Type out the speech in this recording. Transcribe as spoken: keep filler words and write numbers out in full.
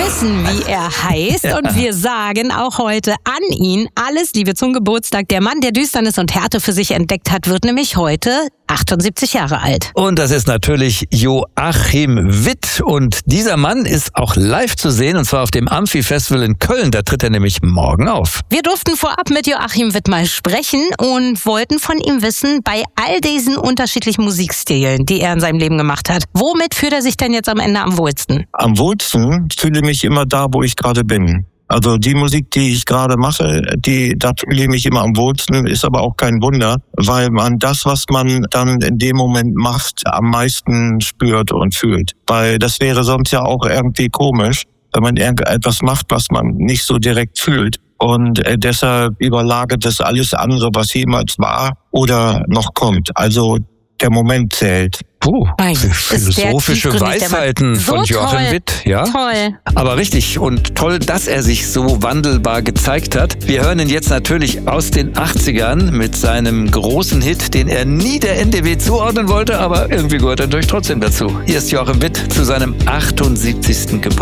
wissen, wie er heißt ja. und wir sagen auch heute an ihn alles Liebe zum Geburtstag. Der Mann, der Düsternis und Härte für sich entdeckt hat, wird nämlich heute achtundsiebzig Jahre alt. Und das ist natürlich Joachim Witt. Und dieser Mann ist auch live zu sehen, und zwar auf dem Amphi-Festival in Köln. Da tritt er nämlich morgen auf. Wir durften vorab mit Joachim Witt mal sprechen und wollten von ihm wissen, bei all diesen unterschiedlichen Musikstilen, die er in seinem Leben gemacht hat, womit fühlt er sich denn jetzt am Ende am wohlsten? Am wohlsten fühle ich mich immer da, wo ich gerade bin. Also die Musik, die ich gerade mache, die, da fühle ich mich immer am wohlsten, ist aber auch kein Wunder, weil man das, was man dann in dem Moment macht, am meisten spürt und fühlt. Weil das wäre sonst ja auch irgendwie komisch, wenn man irgendetwas macht, was man nicht so direkt fühlt. Und äh, deshalb überlagert das alles andere, was jemals war oder noch kommt. Also der Moment zählt. Puh, philosophische Weisheiten so von Joachim toll, Witt, ja? Toll. Aber richtig und toll, dass er sich so wandelbar gezeigt hat. Wir hören ihn jetzt natürlich aus den achtzigern mit seinem großen Hit, den er nie der N D W zuordnen wollte, aber irgendwie gehört er natürlich trotzdem dazu. Hier ist Joachim Witt zu seinem achtundsiebzigsten Geburtstag.